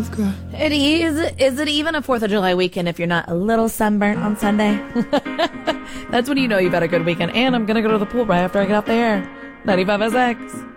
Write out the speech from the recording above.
It is. Is it even a 4th of July weekend if you're not a little sunburnt on Sunday? That's when you know you've had a good weekend. And I'm going to go to the pool right after I get off the air. 95SX.